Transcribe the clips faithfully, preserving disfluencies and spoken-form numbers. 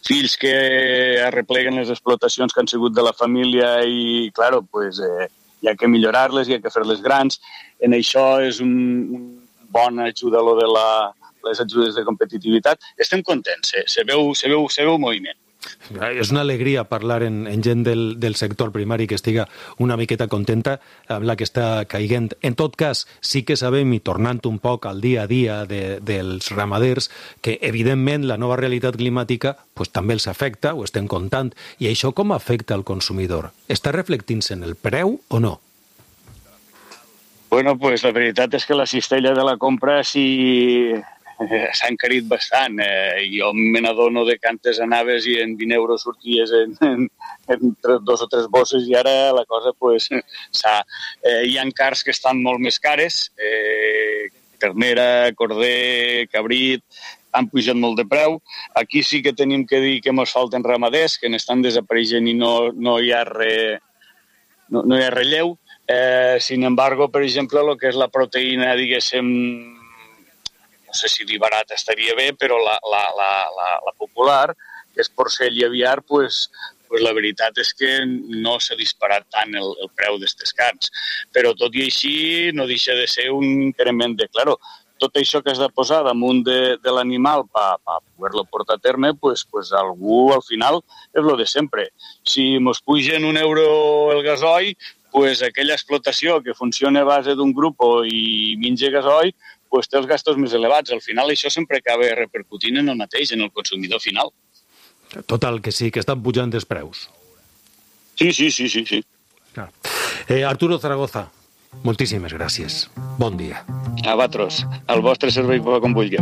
fills que arrepleguen les explotacions que han sigut de la família i, claro, pues, eh, hi ha que millorar-les, hi ha que fer-les grans. En això és un, un bon ajuda lo de la, les ajudes de competitivitat. Estem contents, eh? se, veu, se, veu, se veu moviment. És una alegria parlar en, en gent del, del sector primari que estiga una miqueta contenta amb la que està caiguent. En tot cas, sí que sabem, i tornant un poc al dia a dia de, dels ramaders, que evidentment la nova realitat climàtica pues, també els afecta, ho estem comptant, i això com afecta al consumidor? Està reflectint-se en el preu o no? Bueno, pues la veritat és que la cistella de la compra sí s'ha encarit bastant. Eh, jo me n'adono de que antes anaves i en vint euros sorties en, en, en dos o tres bosses i ara la cosa pues, s'ha... Eh, hi ha cars que estan molt més cares, eh, ternera, corder, cabrit, han pujat molt de preu. Aquí sí que tenim que dir que ens falten ramaders, que n'estan desapareixent i no, no, hi ha re, no, no hi ha relleu. Eh, sin embargo, per exemple, el que és la proteïna, diguéssim, no sé si dir barat estaria bé, però la, la, la, la, la popular, que és porcell i aviar, pues, pues la veritat és que no s'ha disparat tant el, el preu d'aquestes carns. Però tot i així no deixa de ser un increment de... Claro, tot això que has de posar damunt de, de l'animal per pa poder-lo portar a terme, pues, pues algú al final és lo de sempre. Si mos pugen un euro el gasoil, pues aquella explotació que funciona a base d'un grup i menja gasoil, pues té els gastos més elevats. Al final això sempre acaba repercutint en el mateix, en el consumidor final. Total, que sí, que estan pujant els preus. Sí, sí, sí, sí. sí. Clar. Eh, Arturo Zaragoza, moltíssimes gràcies. Bon dia. A vosaltres, al vostre servei com vulgueu.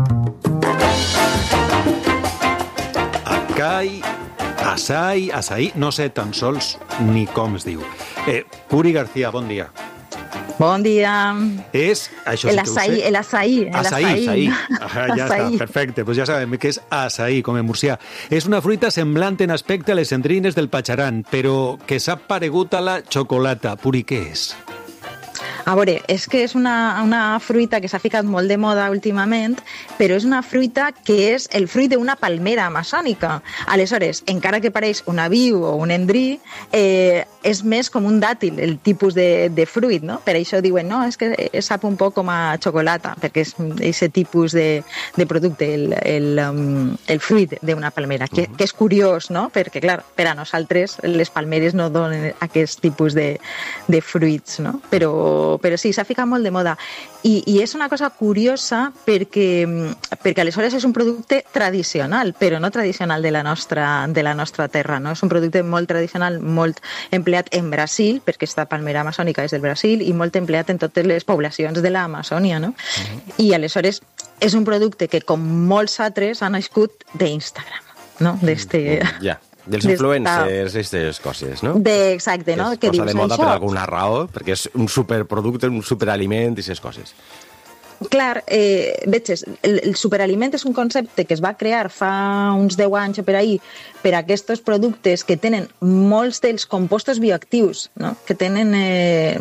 Acai, açai, açaí, no sé tan sols ni com es diu. Eh, Puri García, bon dia. Bon dia. És, això el sí que açaí, ho sé. El açaí, el açaí. açaí. Ah, ja està, perfecte. Pues ja sabem que és açaí, com en murcià. És una fruita semblant en aspecte a les cendrines del patxaran, però que s'ha paregut a la xocolata. Puri, què és? A veure, és que és una, una fruita que s'ha ficat molt de moda últimament, però és una fruita que és el fruit d'una palmera amazònica. Aleshores, encara que pareix un aviu o un endrí, eh, és més com un dàtil, el tipus de, de fruit, no? Per això diuen, no, és que sap un poc com a xocolata, perquè és aquest tipus de, de producte, el, el, um, el fruit d'una palmera, que, que és curiós, no? Perquè, clar, per a nosaltres les palmeres no donen aquest tipus de, de fruits, no? Però però sí, s'ha ficat molt de moda. I, i és una cosa curiosa perquè, perquè aleshores és un producte tradicional, però no tradicional de la nostra, de la nostra terra, no? És un producte molt tradicional, molt empleat en Brasil, perquè aquesta palmera amazònica és del Brasil, i molt empleat en totes les poblacions de l'Amazònia, no? Uh-huh. I aleshores és un producte que, com molts altres, ha nascut d'Instagram, no? D'este... Ja. Yeah. Dels influencers, aquestes coses, no? De, exacte, no? Que es posa de moda això? Per alguna raó, perquè és un superproducte, un superaliment i aquestes coses. Clar, eh, veig, el, el superaliment és un concepte que es va crear fa uns deu anys o per ahir per a aquests productes que tenen molts dels compostos bioactius, no? Que tenen... Eh,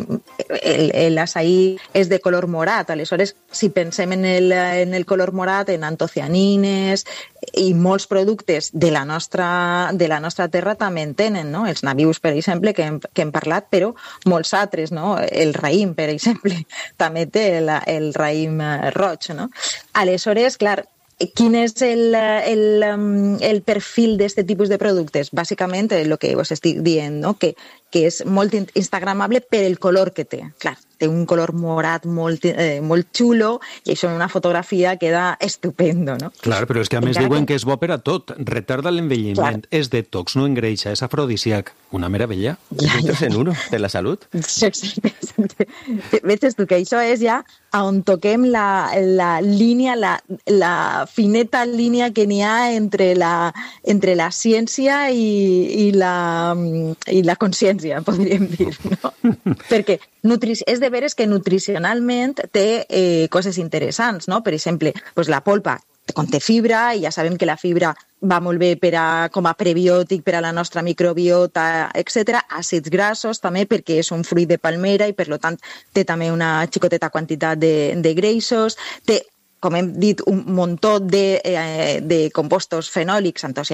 l'açaí és de color morat, aleshores, si pensem en el, en el color morat, en antocianines i molts productes de la nostra, de la nostra terra també en tenen, no? Els nabius, per exemple, que hem, que hem parlat, però molts altres, no? El raïm, per exemple, també té el, el raïm roig, no? Aleshores, clar, quin és el, el, el perfil d'aquest tipus de productes? Bàsicament, el que us estic dient, no? que, que és molt instagramable per el color que té. Clar, té un color morat molt, eh, molt xulo i això en una fotografia queda estupendo, no? Clar, però és que a més diuen que és bo per a tot. Retarda l'envelliment, Clar. és detox, no engreixa, és afrodisíac. Una meravella. Ja, Tres en uno, de la salut. Veig tu que això és ja on toquem la, la línia, la, la fineta línia que n'hi ha entre la, entre la ciència i, i, la, i la consciència, podríem dir, no? Perquè nutri... és de veres que nutricionalment té eh, coses interessants, no? Per exemple, pues la polpa conté fibra i ja sabem que la fibra va molt bé per a, com a prebiòtic per a la nostra microbiota, etcètera. Àcids grassos també perquè és un fruit de palmera i per tant té també una xicoteta quantitat de, de greixos. Té, com hem dit, un muntó de, eh, de compostos fenòlics,